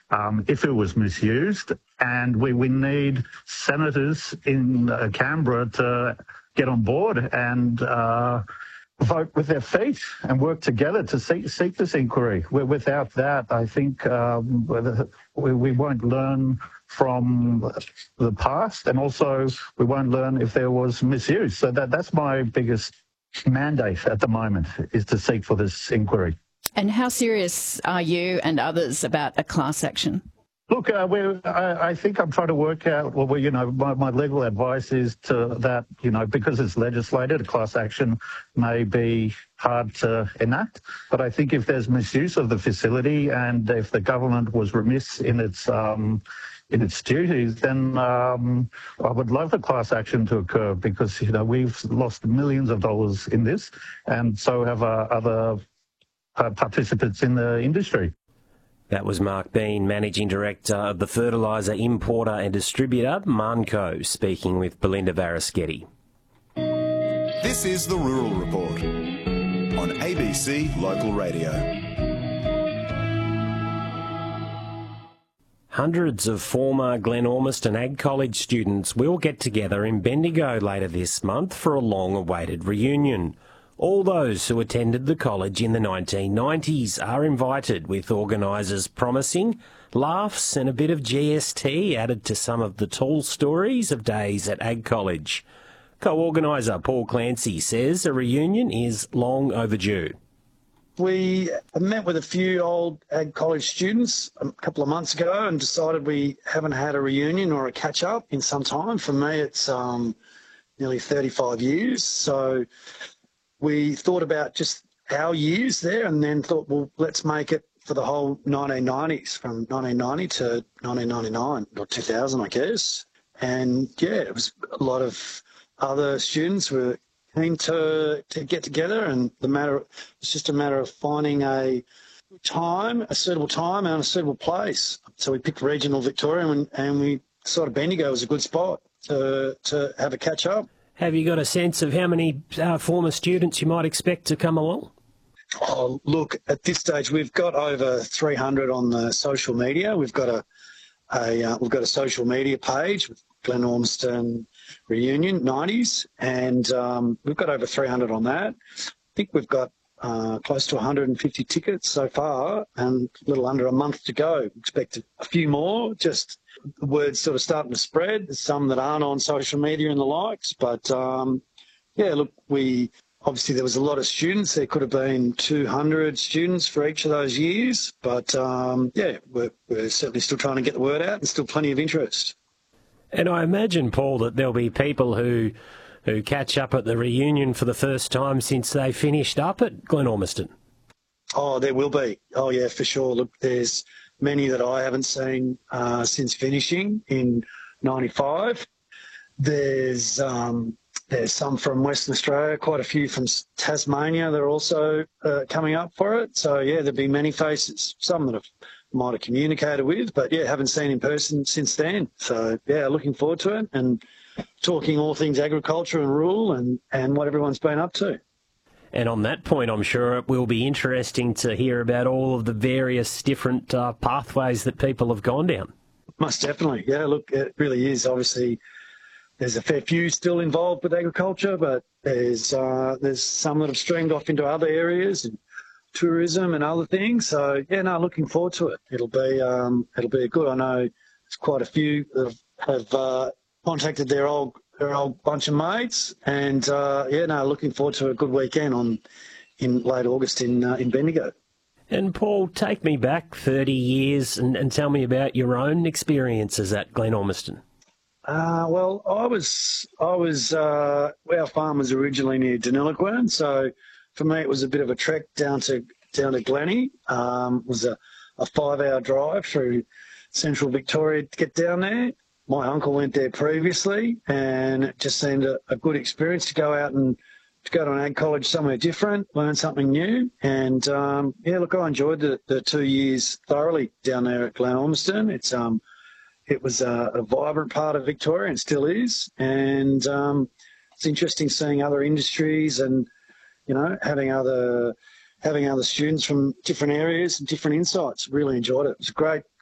if it was misused. And we need senators in Canberra to get on board and vote with their feet and work together to seek this inquiry. Without that, I think we won't learn from the past, and also we won't learn if there was misuse. So that's my biggest mandate at the moment, is to seek for this inquiry. And how serious are you and others about a class action? Look, I think I'm trying to work out, my legal advice is that, because it's legislated, a class action may be hard to enact. But I think if there's misuse of the facility and if the government was remiss in its duties, then I would love the class action to occur, because, we've lost millions of dollars in this, and so have other participants in the industry. That was Mark Bean, Managing Director of the fertiliser importer and distributor Manco, speaking with Belinda Varaschetti. This is the Rural Report on ABC Local Radio. Hundreds of former Glen Ormiston Ag College students will get together in Bendigo later this month for a long-awaited reunion. All those who attended the college in the 1990s are invited, with organisers promising laughs and a bit of GST added to some of the tall stories of days at Ag College. Co-organiser Paul Clancy says a reunion is long overdue. We met with a few old Ag College students a couple of months ago and decided we haven't had a reunion or a catch-up in some time. For me, it's nearly 35 years. So we thought about just our years there, and then thought, well, let's make it for the whole 1990s, from 1990 to 1999 or 2000, I guess. And yeah, it was a lot of other students were keen to get together, and it's just a matter of finding a suitable time and a suitable place. So we picked regional Victoria, and we decided Bendigo was a good spot to have a catch up. Have you got a sense of how many former students you might expect to come along? Oh, look, at this stage we've got over 300 on the social media. We've got a social media page with Glen Ormiston Reunion 90s, and we've got over 300 on that. I think we've got close to 150 tickets so far, and a little under a month to go. Expect a few more. Just the word's sort of starting to spread. There's some that aren't on social media and the likes, but obviously there was a lot of students. There could have been 200 students for each of those years, but we're certainly still trying to get the word out, and still plenty of interest. And I imagine, Paul, that there'll be people who catch up at the reunion for the first time since they finished up at Glen Ormiston. Oh, there will be. Oh, yeah, for sure. Look, there's many that I haven't seen since finishing in 95. There's some from Western Australia, quite a few from Tasmania. They're also coming up for it. So, yeah, there'll be many faces, some that might have communicated with, but, yeah, haven't seen in person since then. So, yeah, looking forward to it, and talking all things agriculture and rural and what everyone's been up to. And on that point, I'm sure it will be interesting to hear about all of the various different pathways that people have gone down. Most definitely. Yeah, look, it really is. Obviously, there's a fair few still involved with agriculture, but there's some that have streamed off into other areas, and tourism and other things. So, yeah, no, looking forward to it. It'll be a good. I know there's quite a few that have contacted their old bunch of mates, and looking forward to a good weekend in late August in Bendigo. And Paul, take me back 30 years and tell me about your own experiences at Glen Ormiston. Well, I was our farm was originally near Deniliquin, so for me it was a bit of a trek down to Glennie. It was a 5-hour drive through central Victoria to get down there. My uncle went there previously, and it just seemed a good experience to go out and to go to an ag college somewhere different, learn something new. And, I enjoyed the 2 years thoroughly down there at Glen Ormiston. It was a vibrant part of Victoria, and still is. And it's interesting seeing other industries and, having other students from different areas and different insights. Really enjoyed it. It was a